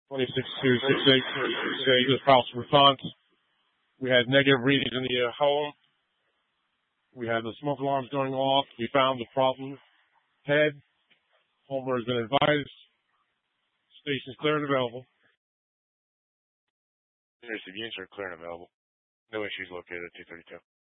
26268 is house response. We had negative readings in the home. We had the smoke alarms going off. We found the problem head. Homeowner has been advised. Station's clear and available. Units are clear and available. No issues located at 232.